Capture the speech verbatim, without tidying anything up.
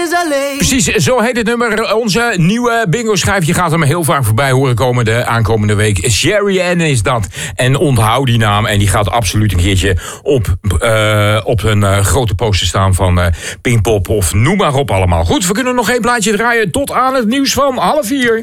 is alleen. Precies, zo heet het nummer. Onze nieuwe bingo-schijf. Je gaat hem heel vaak voorbij horen komen de aankomende week. Sherry Ann is dat. En onthoud die naam. En die gaat absoluut een keertje op, uh, op een uh, grote poster staan van uh, Pinkpop. Of noem maar op allemaal. Goed, we kunnen nog één plaatje draaien tot aan het nieuws van half vier.